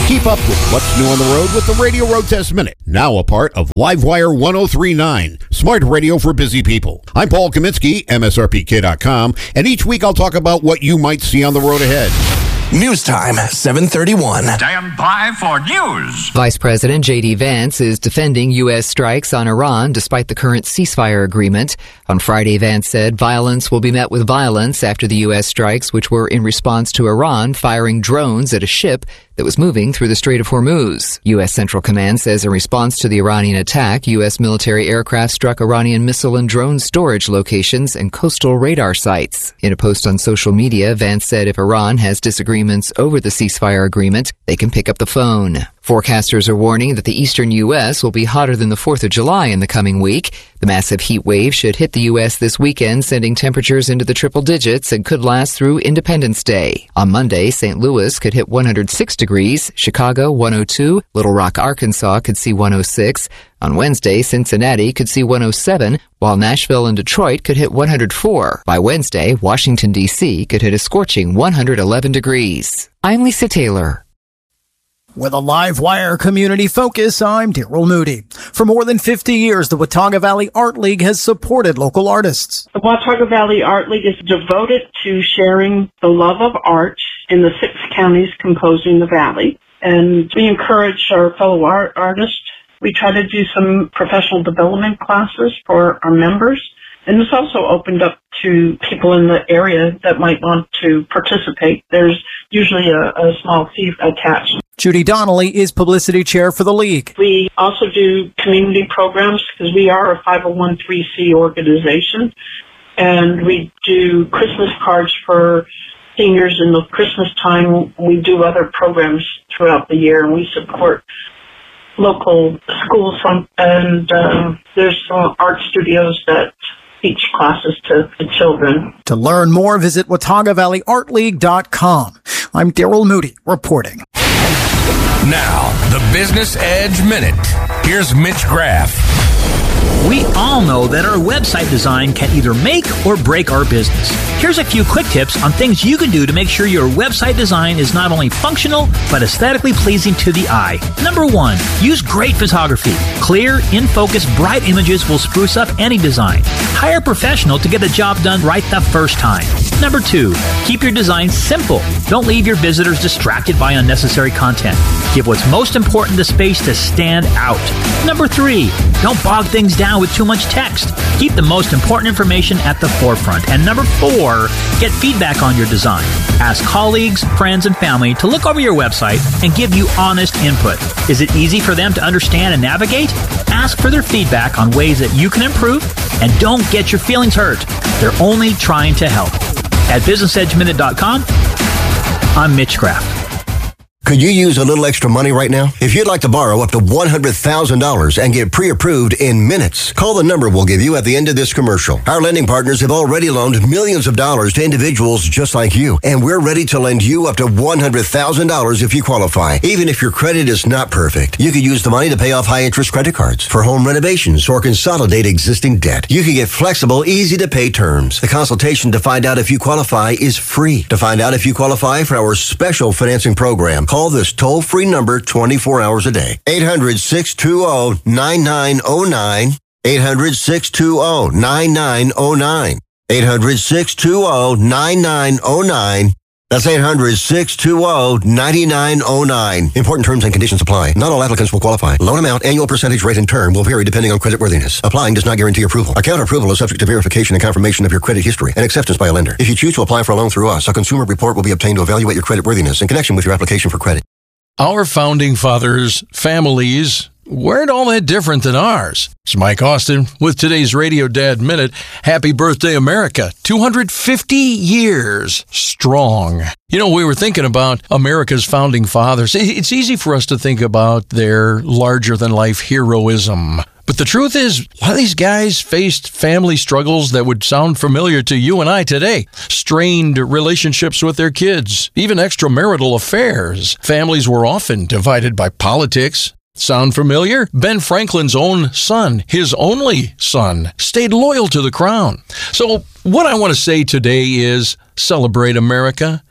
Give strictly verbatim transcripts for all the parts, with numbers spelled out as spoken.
Keep up with what's new on the road with the Radio Road Test Minute. Now a part of Livewire ten thirty-nine, smart radio for busy people. I'm Paul Kaminsky, M S R P K dot com, and each week I'll talk about what you might see on the road ahead. News time, seven thirty-one. Stand by for news. Vice President J D. Vance is defending U S strikes on Iran despite the current ceasefire agreement. On Friday, Vance said violence will be met with violence after the U S strikes, which were in response to Iran firing drones at a ship that was moving through the Strait of Hormuz. U S Central Command says in response to the Iranian attack, U S military aircraft struck Iranian missile and drone storage locations and coastal radar sites. In a post on social media, Vance said if Iran has disagreements over the ceasefire agreement, they can pick up the phone. Forecasters are warning that the eastern U S will be hotter than the fourth of July in the coming week. The massive heat wave should hit the U S this weekend, sending temperatures into the triple digits and could last through Independence Day. On Monday, Saint Louis could hit one hundred six degrees, Chicago one oh two, Little Rock, Arkansas could see one oh six. On Wednesday, Cincinnati could see one oh seven, while Nashville and Detroit could hit one hundred four. By Wednesday, Washington, D C could hit a scorching one hundred eleven degrees. I'm Lisa Taylor. With a Livewire community focus, I'm Daryl Moody. For more than fifty years, the Watauga Valley Art League has supported local artists. The Watauga Valley Art League is devoted to sharing the love of art in the six counties composing the valley. And we encourage our fellow art artists. We try to do some professional development classes for our members. And it's also opened up to people in the area that might want to participate. There's usually a, a small fee attached. Judy Donnelly is publicity chair for the league. We also do community programs because we are a five oh one c organization. And we do Christmas cards for seniors in the Christmas time. We do other programs throughout the year, and we support local schools. And uh, there's some art studios that teach classes to the children. To learn more, visit Watauga Valley Art League dot com. I'm Daryl Moody reporting. Now, the Business Edge Minute. Here's Mitch Graff. We all know that our website design can either make or break our business. Here's a few quick tips on things you can do to make sure your website design is not only functional, but aesthetically pleasing to the eye. Number one, use great photography. Clear, in-focus, bright images will spruce up any design. Hire a professional to get the job done right the first time. Number two, keep your design simple. Don't leave your visitors distracted by unnecessary content. Give what's most important to space to stand out. Number three, don't bog things down with too much text. Keep the most important information at the forefront. And number four, get feedback on your design. Ask colleagues, friends, and family to look over your website and give you honest input. Is it easy for them to understand and navigate? Ask for their feedback on ways that you can improve, and don't get your feelings hurt. They're only trying to help. At business edge minute dot com, I'm Mitch Graff. Could you use a little extra money right now? If you'd like to borrow up to one hundred thousand dollars and get pre-approved in minutes, call the number we'll give you at the end of this commercial. Our lending partners have already loaned millions of dollars to individuals just like you, and we're ready to lend you up to one hundred thousand dollars if you qualify. Even if your credit is not perfect, you could use the money to pay off high-interest credit cards, for home renovations, or consolidate existing debt. You can get flexible, easy-to-pay terms. The consultation to find out if you qualify is free. To find out if you qualify for our special financing program, call Call this toll-free number twenty-four hours a day. eight hundred, six two zero, nine nine zero nine. eight hundred, six two zero, nine nine zero nine. eight hundred, six two zero, nine nine zero nine. That's eight hundred, six two zero, nine nine zero nine. Important terms and conditions apply. Not all applicants will qualify. Loan amount, annual percentage rate, and term will vary depending on creditworthiness. Applying does not guarantee approval. Account approval is subject to verification and confirmation of your credit history and acceptance by a lender. If you choose to apply for a loan through us, a consumer report will be obtained to evaluate your creditworthiness in connection with your application for credit. Our founding fathers' families weren't all that different than ours. It's Mike Austin with today's Radio Dad Minute. Happy birthday, America. two hundred fifty years strong. You know, we were thinking about America's founding fathers. It's easy for us to think about their larger-than-life heroism. But the truth is, a lot of these guys faced family struggles that would sound familiar to you and I today. Strained relationships with their kids, even extramarital affairs. Families were often divided by politics. Sound familiar? Ben Franklin's own son, his only son, stayed loyal to the crown. So what I want to say today is celebrate America.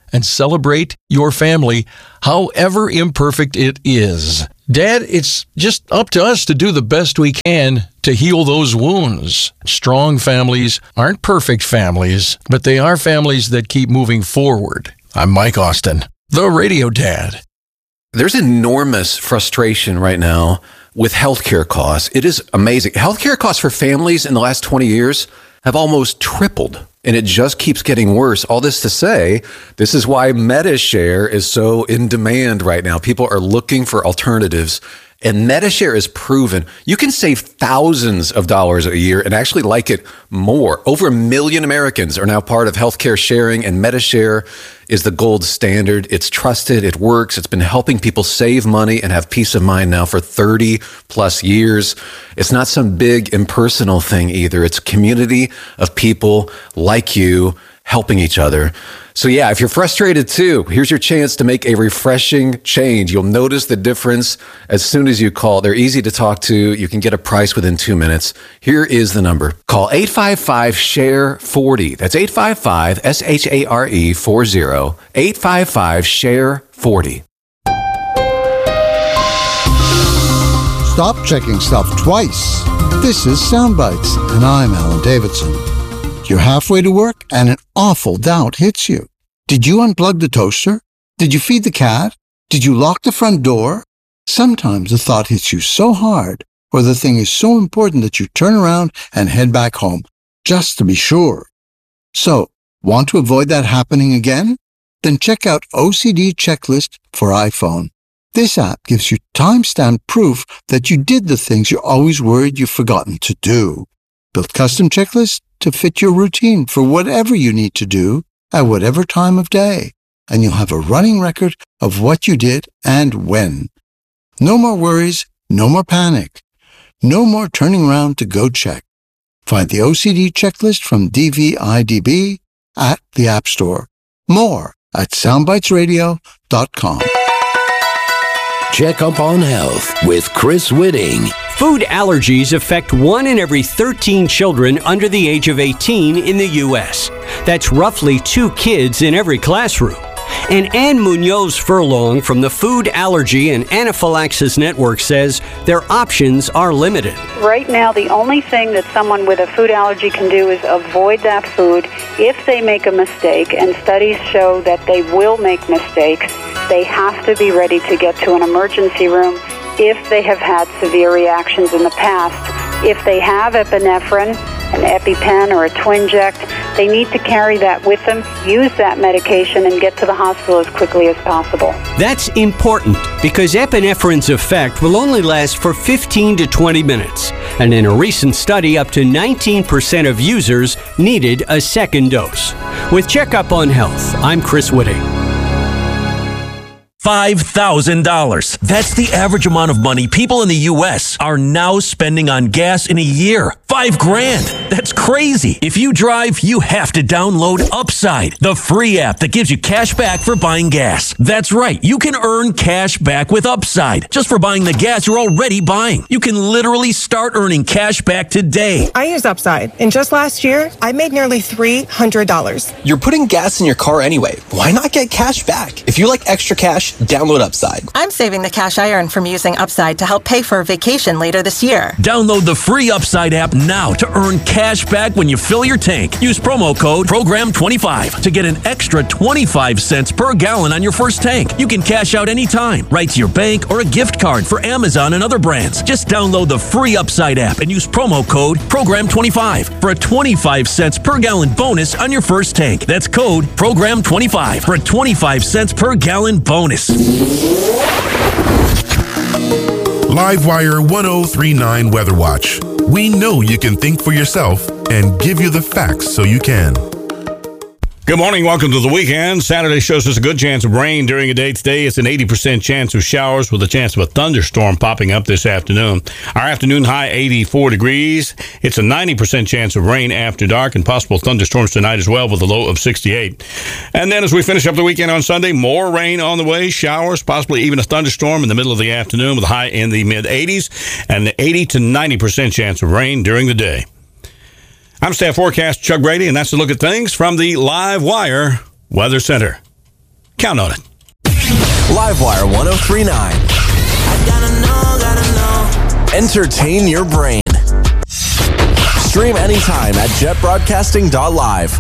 and celebrate your family, however imperfect it is. Dad, it's just up to us to do the best we can to heal those wounds. Strong families aren't perfect families, but they are families that keep moving forward. I'm Mike Austin, the Radio Dad. There's enormous frustration right now with healthcare costs. It is amazing. Healthcare costs for families in the last twenty years have almost tripled, and it just keeps getting worse. All this to say, this is why MediShare is so in demand right now. People are looking for alternatives, and MediShare is proven you can save thousands of dollars a year and actually like it more. Over a million Americans are now part of healthcare sharing, and MediShare is the gold standard. It's trusted. It works. It's been helping people save money and have peace of mind now for thirty plus years. It's not some big impersonal thing either. It's a community of people like you helping each other. So yeah, if you're frustrated too, here's your chance to make a refreshing change. You'll notice the difference as soon as you call. They're easy to talk to. You can get a price within two minutes. Here is the number. Call eight five five, S H A R E, forty. That's eight five five, S H A R E, forty. eight five five, S H A R E, forty. Stop checking stuff twice. This is Soundbites, and I'm Alan Davidson. You're halfway to work and an awful doubt hits you. Did you unplug the toaster? Did you feed the cat? Did you lock the front door? Sometimes the thought hits you so hard, or the thing is so important that you turn around and head back home, just to be sure. So, want to avoid that happening again? Then check out O C D Checklist for iPhone. This app gives you timestamp proof that you did the things you're always worried you've forgotten to do. Build custom checklists to fit your routine for whatever you need to do at whatever time of day, and you'll have a running record of what you did and when. No more worries, no more panic, no more turning around to go check. Find the O C D Checklist from D V I D B at the App Store. More at soundbites radio dot com. Check Up on Health with Chris Whitting. Food allergies affect one in every thirteen children under the age of eighteen in the U S. That's roughly two kids in every classroom. And Ann Munoz Furlong from the Food Allergy and Anaphylaxis Network says their options are limited. Right now, the only thing that someone with a food allergy can do is avoid that food. If they make a mistake, and studies show that they will make mistakes, they have to be ready to get to an emergency room if they have had severe reactions in the past. If they have epinephrine, an EpiPen, or a Twinject, they need to carry that with them, use that medication, and get to the hospital as quickly as possible. That's important because epinephrine's effect will only last for fifteen to twenty minutes. And in a recent study, up to nineteen percent of users needed a second dose. With Checkup on Health, I'm Chris Whitting. five thousand dollars. That's the average amount of money people in the U S are now spending on gas in a year. Five grand. That's crazy. If you drive, you have to download Upside, the free app that gives you cash back for buying gas. That's right. You can earn cash back with Upside just for buying the gas you're already buying. You can literally start earning cash back today. I use Upside, and just last year, I made nearly three hundred dollars. You're putting gas in your car anyway. Why not get cash back? If you like extra cash, download Upside. I'm saving the cash I earn from using Upside to help pay for a vacation later this year. Download the free Upside app now to earn cash back when you fill your tank. Use promo code program twenty-five to get an extra twenty-five cents per gallon on your first tank. You can cash out anytime, right to your bank or a gift card for Amazon and other brands. Just download the free Upside app and use promo code program twenty-five for a twenty-five cents per gallon bonus on your first tank. That's code program twenty-five for a twenty-five cents per gallon bonus. Livewire one oh three point nine Weather Watch. We know you can think for yourself and give you the facts so you can. Good morning. Welcome to the weekend. Saturday shows us a good chance of rain during the day. Today, it's an eighty percent chance of showers with a chance of a thunderstorm popping up this afternoon. Our afternoon high, eighty-four degrees. It's a ninety percent chance of rain after dark and possible thunderstorms tonight as well with a low of sixty-eight. And then as we finish up the weekend on Sunday, more rain on the way, showers, possibly even a thunderstorm in the middle of the afternoon with a high in the mid-eighties and an eighty to ninety percent chance of rain during the day. I'm Staff Forecast Chuck Brady, and that's a look at things from the Live Wire Weather Center. Count on it. Livewire one oh three point nine. I gotta know, gotta know. Entertain your brain. Stream anytime at jet broadcasting dot live.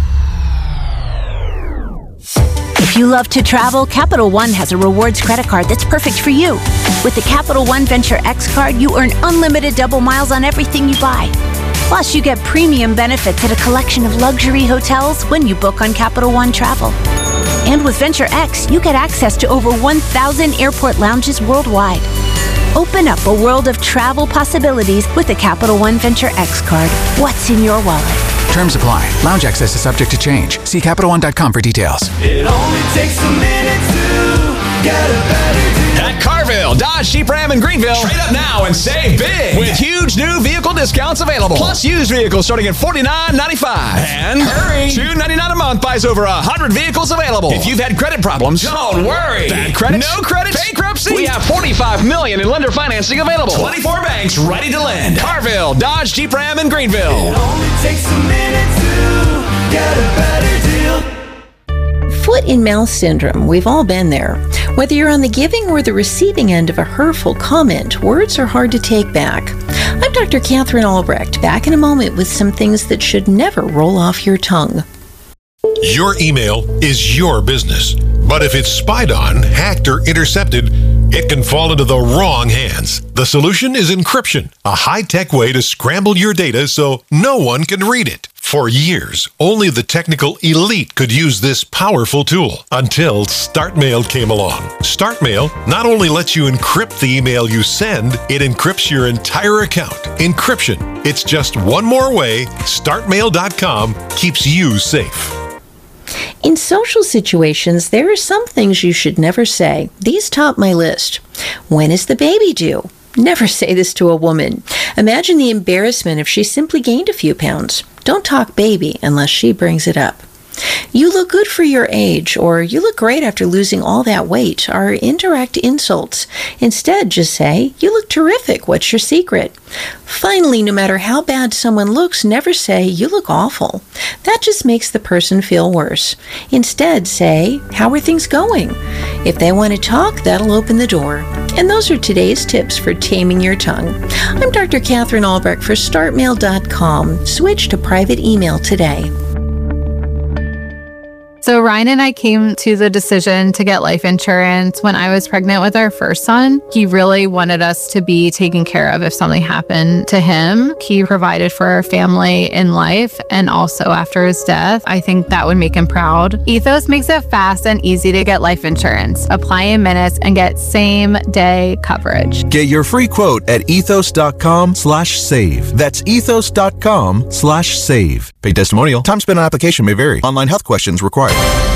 If you love to travel, Capital One has a rewards credit card that's perfect for you. With the Capital One Venture X card, you earn unlimited double miles on everything you buy. Plus, you get premium benefits at a collection of luxury hotels when you book on Capital One Travel. And with Venture X, you get access to over one thousand airport lounges worldwide. Open up a world of travel possibilities with the Capital One Venture X card. What's in your wallet? Terms apply. Lounge access is subject to change. See Capital One dot com for details. It only takes a minute to get a better deal. At Carville, Dodge, Jeep, Ram, and Greenville. Trade up now and save big with huge new vehicle discounts available. Plus used vehicles starting at forty-nine ninety-five. And hurry, two ninety-nine a month buys over one hundred vehicles available. If you've had credit problems, don't worry. Bad credit, no credit, bankruptcy. We have forty-five million dollars in lender financing available. twenty-four banks ready to lend. Carville, Dodge, Jeep, Ram, and Greenville. It only takes a minute to get a better deal. Foot and mouth syndrome, we've all been there. Whether you're on the giving or the receiving end of a hurtful comment, words are hard to take back. I'm Doctor Catherine Albrecht, back in a moment with some things that should never roll off your tongue. Your email is your business, but if it's spied on, hacked, or intercepted, it can fall into the wrong hands. The solution is encryption, a high-tech way to scramble your data so no one can read it. For years, only the technical elite could use this powerful tool until StartMail came along. StartMail not only lets you encrypt the email you send, it encrypts your entire account. Encryption. It's just one more way start mail dot com keeps you safe. In social situations, there are some things you should never say. These top my list. When is the baby due? Never say this to a woman. Imagine the embarrassment if she simply gained a few pounds. Don't talk baby unless she brings it up. You look good for your age, or you look great after losing all that weight, are indirect insults. Instead, just say, you look terrific, what's your secret? Finally, no matter how bad someone looks, never say, you look awful. That just makes the person feel worse. Instead, say, how are things going? If they want to talk, that'll open the door. And those are today's tips for taming your tongue. I'm Doctor Catherine Albrecht for start mail dot com. Switch to private email today. So Ryan and I came to the decision to get life insurance when I was pregnant with our first son. He really wanted us to be taken care of if something happened to him. He provided for our family in life and also after his death. I think that would make him proud. Ethos makes it fast and easy to get life insurance. Apply in minutes and get same day coverage. Get your free quote at ethos dot com slash save. That's ethos dot com slash save. Paid testimonial. Time spent on application may vary. Online health questions required.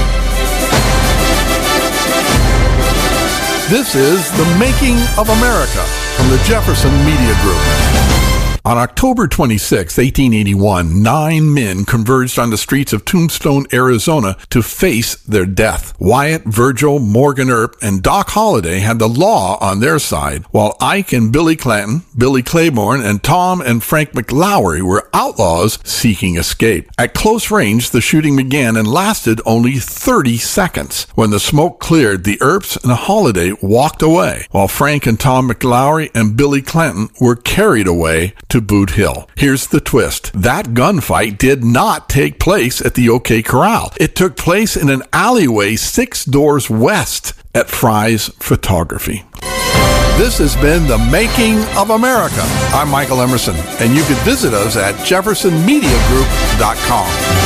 This is The Making of America from the Jefferson Media Group. On October twenty-sixth, eighteen eighty-one, nine men converged on the streets of Tombstone, Arizona to face their death. Wyatt, Virgil, Morgan Earp, and Doc Holliday had the law on their side, while Ike and Billy Clanton, Billy Claiborne, and Tom and Frank McLaury were outlaws seeking escape. At close range, the shooting began and lasted only thirty seconds. When the smoke cleared, the Earps and Holliday walked away, while Frank and Tom McLaury and Billy Clanton were carried away to Boot Hill. Here's the twist. That gunfight did not take place at the OK Corral. It took place in an alleyway six doors west at Fry's Photography. This has been The Making of America. I'm Michael Emerson, and you can visit us at jefferson media group dot com.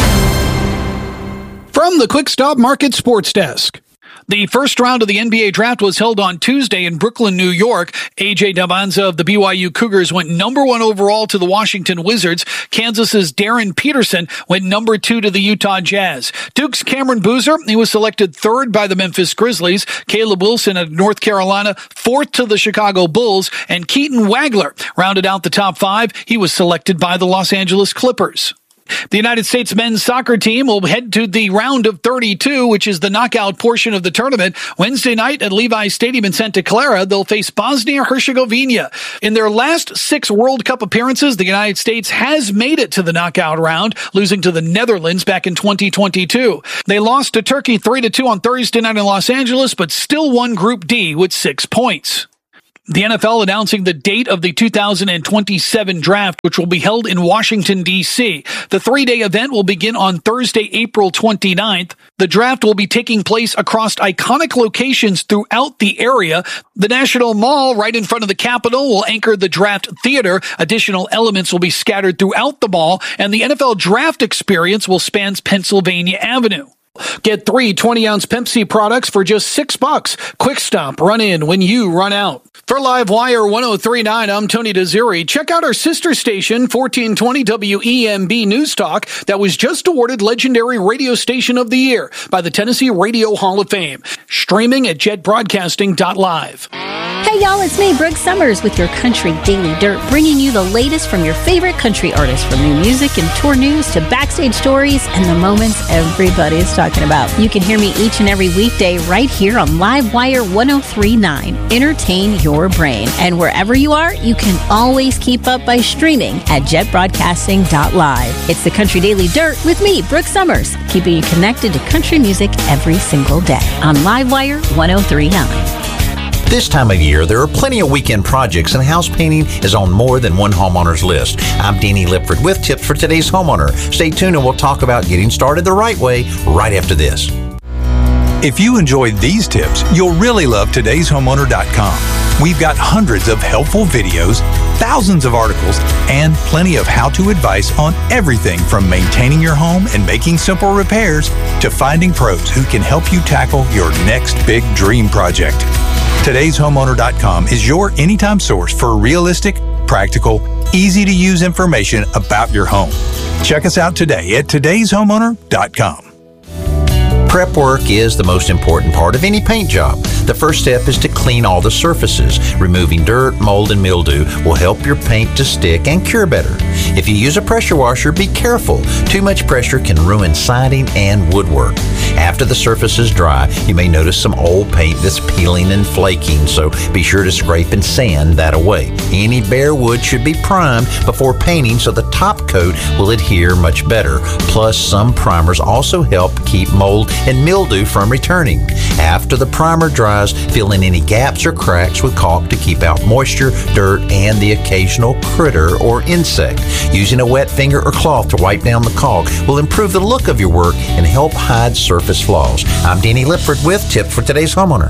From the Quick Stop Market Sports Desk. The first round of the N B A draft was held on Tuesday in Brooklyn, New York. A J Dabanza of the B Y U Cougars went number one overall to the Washington Wizards. Kansas's Darren Peterson went number two to the Utah Jazz. Duke's Cameron Boozer, he was selected third by the Memphis Grizzlies. Caleb Wilson of North Carolina, fourth to the Chicago Bulls. And Keaton Wagler rounded out the top five. He was selected by the Los Angeles Clippers. The United States men's soccer team will head to the round of thirty-two, which is the knockout portion of the tournament. Wednesday night at Levi Stadium in Santa Clara, they'll face Bosnia-Herzegovina. In their last six World Cup appearances, the United States has made it to the knockout round, losing to the Netherlands back in twenty twenty-two. They lost to Turkey three to two on Thursday night in Los Angeles, but still won Group D with six points. The N F L announcing the date of the two thousand twenty-seven draft, which will be held in Washington, D C. The three-day event will begin on Thursday, April twenty-ninth. The draft will be taking place across iconic locations throughout the area. The National Mall, right in front of the Capitol, will anchor the draft theater. Additional elements will be scattered throughout the mall, and the N F L draft experience will span Pennsylvania Avenue. Get three twenty-ounce Pepsi products for just six bucks. Quick Stop, run in when you run out. For Livewire one oh three point nine, I'm Tony Desiri. Check out our sister station, fourteen twenty W E M B News Talk, that was just awarded Legendary Radio Station of the Year by the Tennessee Radio Hall of Fame. Streaming at jet broadcasting dot live. Hey y'all, it's me, Brooke Summers, with your Country Daily Dirt, bringing you the latest from your favorite country artists, from new music and tour news to backstage stories and the moments everybody's talking about. You can hear me each and every weekday right here on Livewire one oh three point nine. Entertain your brain. And wherever you are, you can always keep up by streaming at jet broadcasting dot live. It's the Country Daily Dirt with me, Brooke Summers, keeping you connected to country music every single day on Livewire one oh three point nine. This time of year, there are plenty of weekend projects, and house painting is on more than one homeowner's list. I'm Danny Lipford with tips for today's homeowner. Stay tuned and we'll talk about getting started the right way right after this. If you enjoyed these tips, you'll really love todays homeowner dot com. We've got hundreds of helpful videos, thousands of articles, and plenty of how-to advice on everything from maintaining your home and making simple repairs to finding pros who can help you tackle your next big dream project. todays homeowner dot com is your anytime source for realistic, practical, easy-to-use information about your home. Check us out today at todays homeowner dot com. Prep work is the most important part of any paint job. The first step is to clean all the surfaces. Removing dirt, mold, and mildew will help your paint to stick and cure better. If you use a pressure washer, be careful. Too much pressure can ruin siding and woodwork. After the surface is dry, you may notice some old paint that's peeling and flaking, so be sure to scrape and sand that away. Any bare wood should be primed before painting so the top coat will adhere much better. Plus, some primers also help keep mold and mildew from returning. After the primer dries, fill in any gaps or cracks with caulk to keep out moisture, dirt, and the occasional critter or insect. Using a wet finger or cloth to wipe down the caulk will improve the look of your work and help hide surface flaws. I'm Danny Lipford with tips for today's homeowner.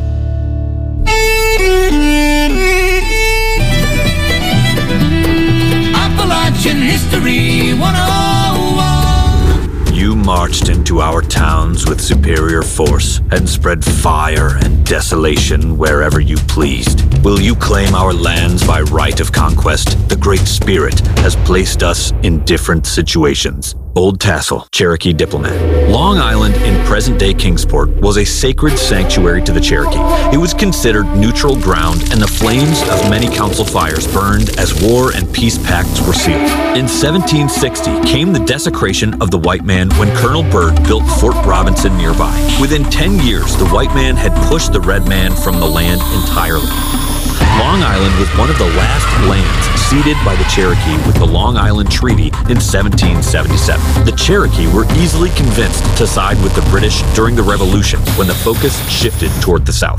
Appalachian History one oh one. You marched into our towns with superior force and spread fire and desolation wherever you pleased. Will you claim our lands by right of conquest? The Great Spirit has placed us in different situations. Old Tassel, Cherokee diplomat. Long Island in present-day Kingsport was a sacred sanctuary to the Cherokee. It was considered neutral ground, and the flames of many council fires burned as war and peace pacts were sealed. In seventeen sixty came the desecration of the white man when Colonel Byrd built Fort Robinson nearby. Within ten years, the white man had pushed the red man from the land entirely. Long Island was one of the last lands ceded by the Cherokee with the Long Island Treaty in seventeen seventy-seven. The Cherokee were easily convinced to side with the British during the Revolution when the focus shifted toward the South.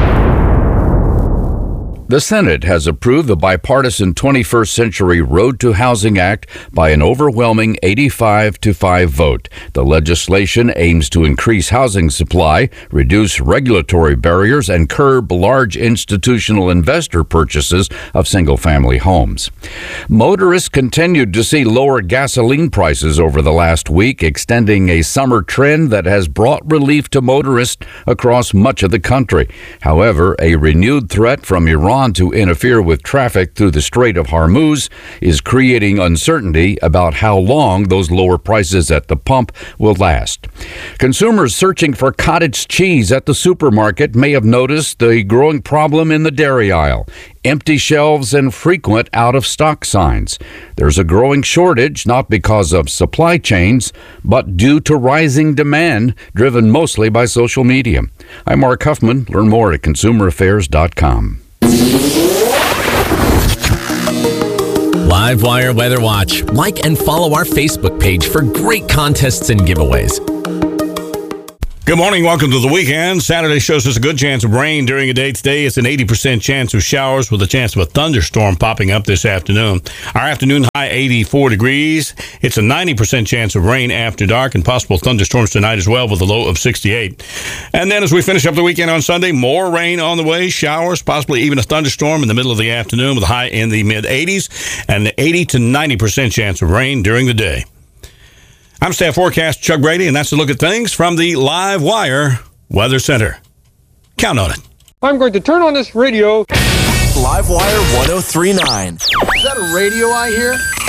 The Senate has approved the bipartisan twenty-first Century Road to Housing Act by an overwhelming eighty-five to five vote. The legislation aims to increase housing supply, reduce regulatory barriers, and curb large institutional investor purchases of single-family homes. Motorists continued to see lower gasoline prices over the last week, extending a summer trend that has brought relief to motorists across much of the country. However, a renewed threat from Iran Iran to interfere with traffic through the Strait of Hormuz is creating uncertainty about how long those lower prices at the pump will last. Consumers searching for cottage cheese at the supermarket may have noticed the growing problem in the dairy aisle. Empty shelves and frequent out-of-stock signs. There's a growing shortage, not because of supply chains, but due to rising demand, driven mostly by social media. I'm Mark Huffman. Learn more at consumer affairs dot com. Livewire Weather Watch. Like and follow our Facebook page for great contests and giveaways. Good morning. Welcome to the weekend. Saturday shows us a good chance of rain during a day. Today it's an eighty percent chance of showers with a chance of a thunderstorm popping up this afternoon. Our afternoon high eighty-four degrees. It's a ninety percent chance of rain after dark and possible thunderstorms tonight as well with a low of sixty-eight. And then as we finish up the weekend on Sunday, more rain on the way, showers, possibly even a thunderstorm in the middle of the afternoon with a high in the mid eighties and an eighty to ninety percent chance of rain during the day. I'm Staff Forecast Chuck Brady, and that's a look at things from the Live Wire Weather Center. Count on it. I'm going to turn on this radio. Live Wire ten thirty-nine. Is that a radio I hear?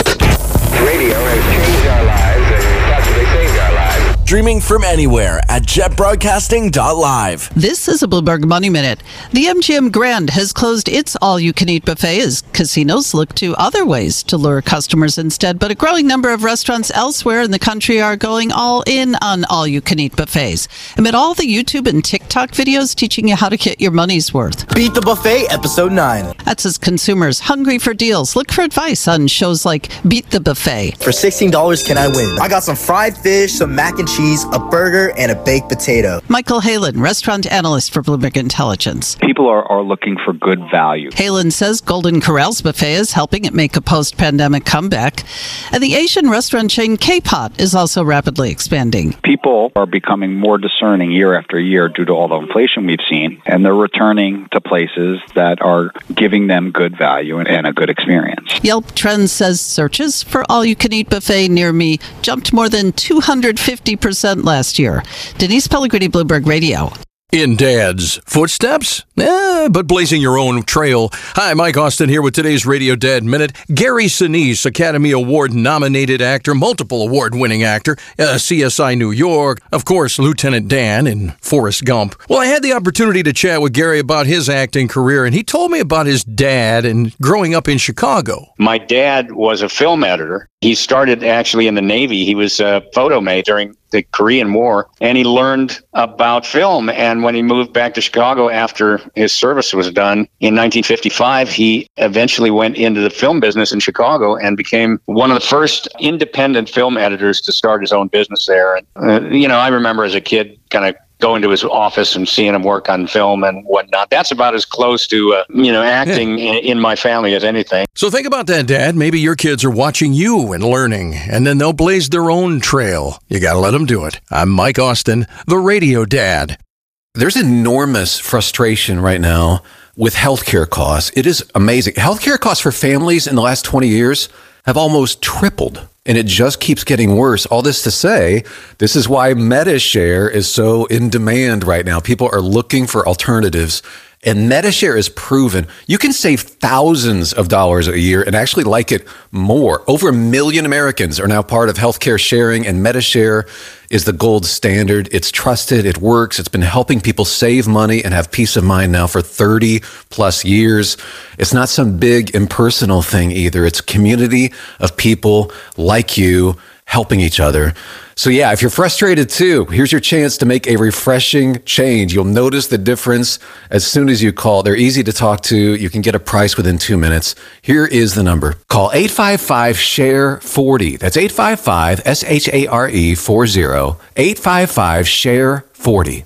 Radio has changed our lives and possibly saved our lives. Streaming from anywhere at jet broadcasting dot live. This is a Bloomberg Money Minute. The M G M Grand has closed its all-you-can-eat buffet as casinos look to other ways to lure customers instead. But a growing number of restaurants elsewhere in the country are going all in on all-you-can-eat buffets. Amid all the YouTube and TikTok videos teaching you how to get your money's worth. Beat the Buffet, Episode nine. That's as consumers hungry for deals look for advice on shows like Beat the Buffet. For sixteen dollars, can I win? I got some fried fish, some mac and cheese, a burger, and a baked potato. Michael Halen, restaurant analyst for Bloomberg Intelligence. People are, are looking for good value. Halen says Golden Corral's buffet is helping it make a post-pandemic comeback. And the Asian restaurant chain K-Pot is also rapidly expanding. People are becoming more discerning year after year due to all the inflation we've seen, and they're returning to places that are giving them good value and, and a good experience. Yelp Trends says searches for all-you-can-eat buffet near me jumped more than two hundred fifty percent last year. Denise Pellegrini, Bloomberg Radio. In Dad's footsteps? Eh, but blazing your own trail. Hi, Mike Austin here with today's Radio Dad Minute. Gary Sinise, Academy Award-nominated actor, multiple award-winning actor, uh, C S I New York, of course, Lieutenant Dan in Forrest Gump. Well, I had the opportunity to chat with Gary about his acting career, and he told me about his dad and growing up in Chicago. My dad was a film editor. He started actually in the Navy. He was a photo mate during the Korean War, and he learned about film. And when he moved back to Chicago after his service was done in nineteen fifty-five, he eventually went into the film business in Chicago and became one of the first independent film editors to start his own business there. And, uh, you know, I remember as a kid kind of going to his office and seeing him work on film and whatnot. That's about as close to, uh, you know, acting yeah. in, in my family as anything. So think about that, Dad. Maybe your kids are watching you and learning, and then they'll blaze their own trail. You got to let them do it. I'm Mike Austin, the Radio Dad. There's enormous frustration right now with healthcare costs. It is amazing. Healthcare costs for families in the last twenty years have almost tripled. And it just keeps getting worse. All this to say, this is why MediShare is so in demand right now. People are looking for alternatives. And MediShare is proven you can save thousands of dollars a year and actually like it more. Over a million Americans are now part of healthcare sharing, and MediShare is the gold standard. It's trusted. It works. It's been helping people save money and have peace of mind now for thirty plus years. It's not some big impersonal thing either. It's a community of people like you helping each other. So yeah, if you're frustrated too, here's your chance to make a refreshing change. You'll notice the difference as soon as you call. They're easy to talk to. You can get a price within two minutes. Here is the number. Call eight five five, S H A R E, forty. That's eight five five, S H A R E, forty. eight five five, S H A R E, forty.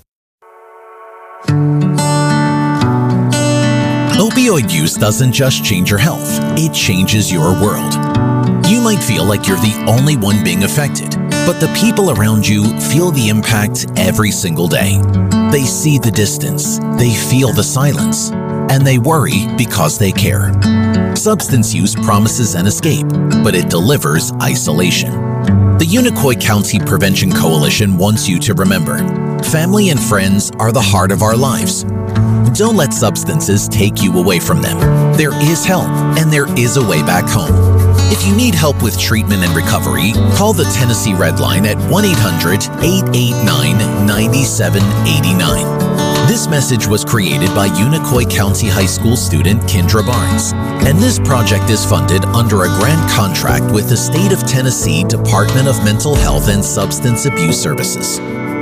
Opioid use doesn't just change your health, it changes your world. You might feel like you're the only one being affected, but the people around you feel the impact every single day. They see the distance, they feel the silence, and they worry because they care. Substance use promises an escape, but it delivers isolation. The Unicoi County Prevention Coalition wants you to remember, family and friends are the heart of our lives. Don't let substances take you away from them. There is help, and there is a way back home. If you need help with treatment and recovery, call the Tennessee Red Line at one eight hundred, eight eight nine, nine seven eight nine. This message was created by Unicoi County High School student Kendra Barnes, and this project is funded under a grant contract with the State of Tennessee Department of Mental Health and Substance Abuse Services.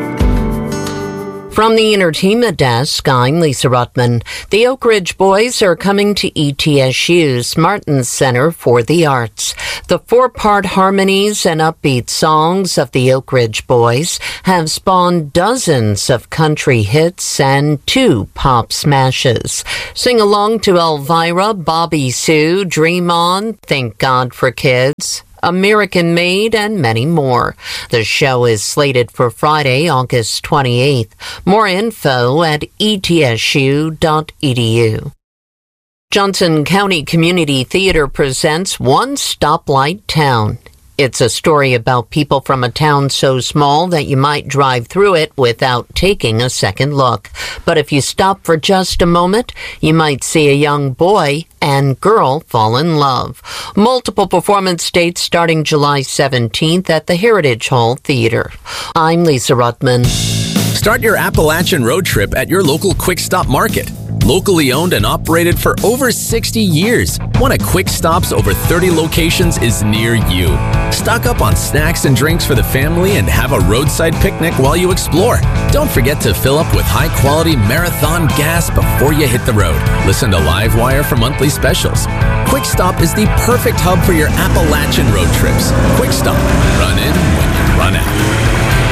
From the Entertainment Desk, I'm Lisa Ruttman. The Oak Ridge Boys are coming to E T S U's Martin Center for the Arts. The four-part harmonies and upbeat songs of the Oak Ridge Boys have spawned dozens of country hits and two pop smashes. Sing along to Elvira, Bobby Sue, Dream On, Thank God for Kids, American Made, and many more. The show is slated for Friday, August twenty-eighth. More info at e t s u dot e d u. Johnson County Community Theater presents One Stoplight Town. It's a story about people from a town so small that you might drive through it without taking a second look. But if you stop for just a moment, you might see a young boy and girl fall in love. Multiple performance dates starting July seventeenth at the Heritage Hall Theater. I'm Lisa Ruttman. Start your Appalachian road trip at your local Quick Stop Market. Locally owned and operated for over sixty years, one of Quick Stop's over thirty locations is near you. Stock up on snacks and drinks for the family and have a roadside picnic while you explore. Don't forget to fill up with high-quality Marathon gas before you hit the road. Listen to Livewire for monthly specials. Quick Stop is the perfect hub for your Appalachian road trips. Quick Stop. Run in when you run out.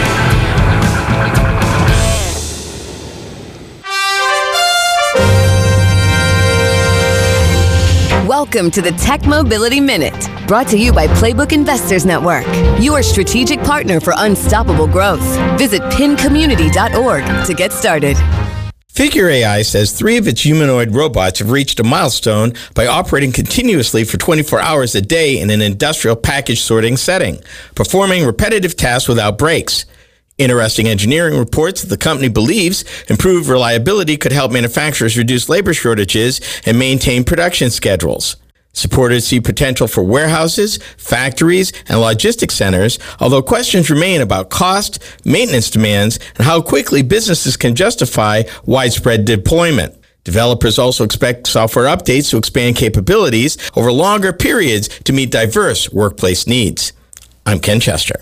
Welcome to the Tech Mobility Minute, brought to you by Playbook Investors Network, your strategic partner for unstoppable growth. Visit pin community dot org to get started. Figure A I says three of its humanoid robots have reached a milestone by operating continuously for twenty-four hours a day in an industrial package sorting setting, performing repetitive tasks without breaks. Interesting Engineering reports that the company believes improved reliability could help manufacturers reduce labor shortages and maintain production schedules. Supporters see potential for warehouses, factories, and logistics centers, although questions remain about cost, maintenance demands, and how quickly businesses can justify widespread deployment. Developers also expect software updates to expand capabilities over longer periods to meet diverse workplace needs. I'm Ken Chester.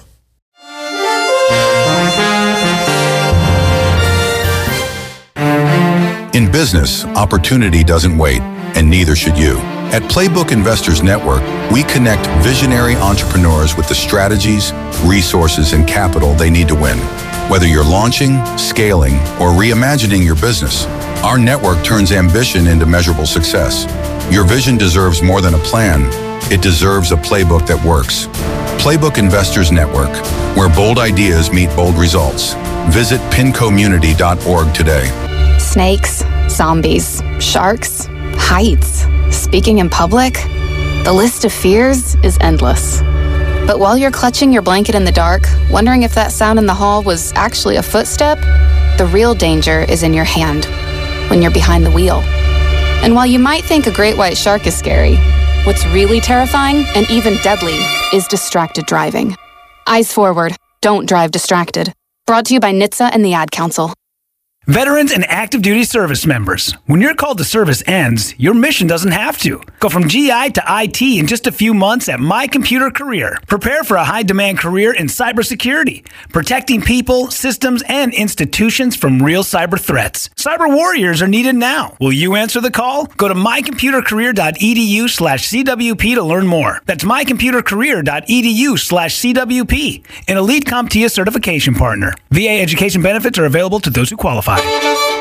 In business, opportunity doesn't wait, and neither should you. At Playbook Investors Network, we connect visionary entrepreneurs with the strategies, resources, and capital they need to win. Whether you're launching, scaling, or reimagining your business, our network turns ambition into measurable success. Your vision deserves more than a plan. It deserves a playbook that works. Playbook Investors Network, where bold ideas meet bold results. Visit pin community dot org today. Snakes, zombies, sharks, heights, speaking in public. The list of fears is endless. But while you're clutching your blanket in the dark, wondering if that sound in the hall was actually a footstep, the real danger is in your hand, when you're behind the wheel. And while you might think a great white shark is scary, what's really terrifying and even deadly is distracted driving. Eyes forward, don't drive distracted. Brought to you by N H T S A and the Ad Council. Veterans and active duty service members, when your call to service ends, your mission doesn't have to. Go from G I to I T in just a few months at My Computer Career. Prepare for a high-demand career in cybersecurity, protecting people, systems, and institutions from real cyber threats. Cyber warriors are needed now. Will you answer the call? Go to my computer career dot e d u slash c w p to learn more. That's my computer career dot e d u slash c w p, an elite CompTIA certification partner. V A education benefits are available to those who qualify.